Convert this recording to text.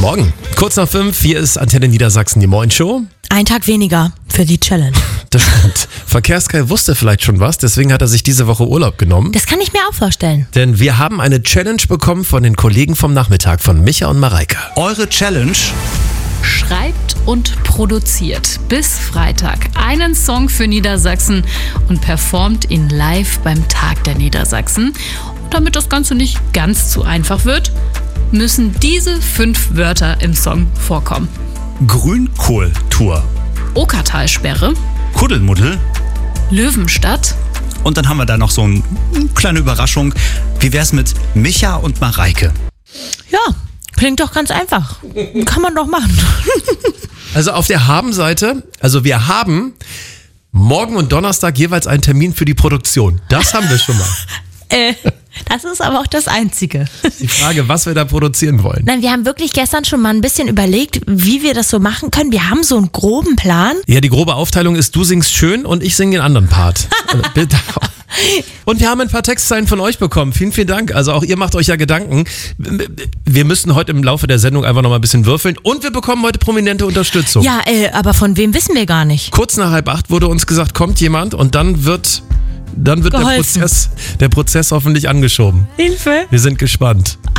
Morgen. Kurz nach 5, hier ist Antenne Niedersachsen, die Morgenshow. Ein Tag weniger für die Challenge. Das stimmt. Verkehrskai wusste vielleicht schon was, deswegen hat er sich diese Woche Urlaub genommen. Das kann ich mir auch vorstellen. Denn wir haben eine Challenge bekommen von den Kollegen vom Nachmittag, von Micha und Mareike. Eure Challenge: Schreibt und produziert bis Freitag einen Song für Niedersachsen und performt ihn live beim Tag der Niedersachsen. Und damit das Ganze nicht ganz zu einfach wird, müssen diese 5 Wörter im Song vorkommen. Grünkohltour, Okertalsperre, Kuddelmuddel Löwenstadt, und dann haben wir da noch so eine kleine Überraschung. Wie wär's mit Micha und Mareike? Ja, klingt doch ganz einfach. Kann man doch machen. Also auf der Haben-Seite, also wir haben morgen und Donnerstag jeweils einen Termin für die Produktion. Das haben wir schon mal. Das ist aber auch das Einzige. Die Frage, was wir da produzieren wollen. Nein, wir haben wirklich gestern schon mal ein bisschen überlegt, wie wir das so machen können. Wir haben so einen groben Plan. Ja, die grobe Aufteilung ist, du singst schön und ich singe den anderen Part. Bitte. Und wir haben ein paar Textzeilen von euch bekommen. Vielen, vielen Dank. Also auch ihr macht euch ja Gedanken. Wir müssen heute im Laufe der Sendung einfach noch mal ein bisschen würfeln. Und wir bekommen heute prominente Unterstützung. Ja, aber von wem wissen wir gar nicht. Kurz nach 7:30 wurde uns gesagt, kommt jemand und dann wird der Prozess hoffentlich angeschoben. Hilfe. Wir sind gespannt.